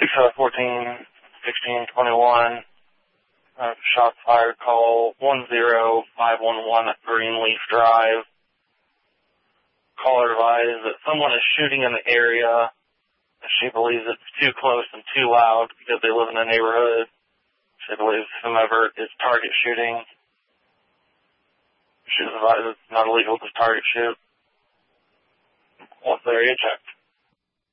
3-14-16-21. Shots fired call 10511 at Greenleaf Drive. Caller advised that someone is shooting in the area. She believes it's too close and too loud because they live in a neighborhood. She believes whomever is target shooting. She was advised it's not illegal to target shoot. What's the area check?